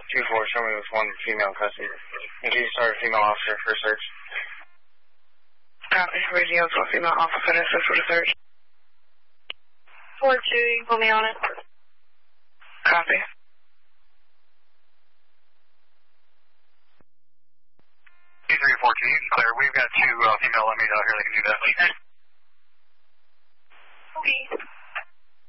2-4, show me with one female custody. In case you start a female officer for search. Copy. Radio's one female officer assist for the search. 4-2, you can put me on it. Copy. 2314, clear. We've got 2 female inmates out here that can do that. Okay.